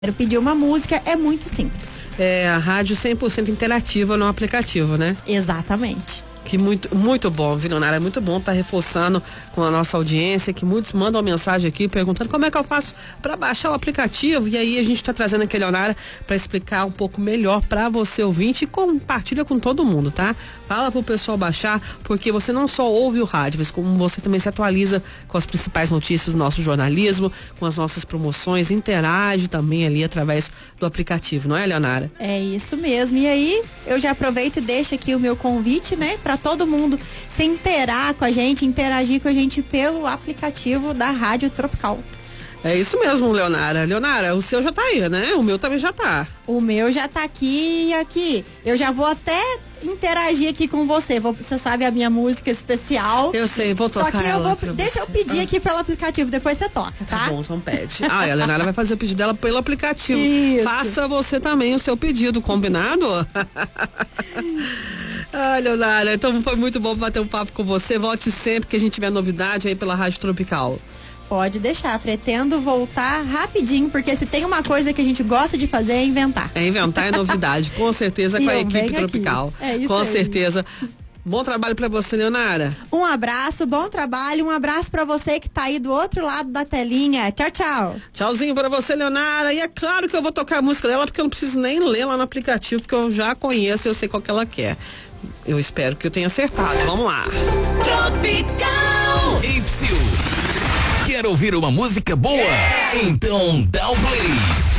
Quero pedir uma música, é muito simples. É a rádio 100% interativa no aplicativo, né? Exatamente. Que muito bom, viu, Leonara? É muito bom estar reforçando com a nossa audiência, que muitos mandam mensagem aqui perguntando como é que eu faço para baixar o aplicativo, e aí a gente está trazendo aqui a Leonara para explicar um pouco melhor para você ouvinte, e compartilha com todo mundo, tá? Fala pro pessoal baixar, porque você não só ouve o rádio, mas como você também se atualiza com as principais notícias do nosso jornalismo, com as nossas promoções, interage também ali através do aplicativo, não é, Leonara? É isso mesmo. E aí, eu já aproveito e deixo aqui o meu convite, né, para todo mundo se inteirar com a gente, interagir com a gente pelo aplicativo da Rádio Tropical. É isso mesmo, Leonara. Leonara, o seu já tá aí, né? O meu também já tá. O meu já tá aqui e aqui. Eu já vou até interagir aqui com você. Você sabe a minha música especial. Eu sei, vou tocar. Só que deixa eu pedir aqui pelo aplicativo, depois você toca, tá? Tá bom, então pede. A Leonara vai fazer o pedido dela pelo aplicativo. Isso. Faça você também o seu pedido, combinado? Leonara, então foi muito bom bater um papo com você. Volte sempre que a gente tiver novidade aí pela Rádio Tropical. Pode deixar, pretendo voltar rapidinho, porque se tem uma coisa que a gente gosta de fazer é inventar. É inventar é novidade, com certeza, com a equipe Tropical. É isso com aí. certeza. Bom trabalho pra você, Leonara. Um abraço, bom trabalho, um abraço pra você que tá aí do outro lado da telinha. Tchau, tchau. Tchauzinho pra você, Leonara. E é claro que eu vou tocar a música dela, porque eu não preciso nem ler lá no aplicativo, porque eu já conheço e eu sei qual que ela quer. Eu espero que eu tenha acertado. Vamos lá. Tropical! Quer ouvir uma música boa? Então dá o play.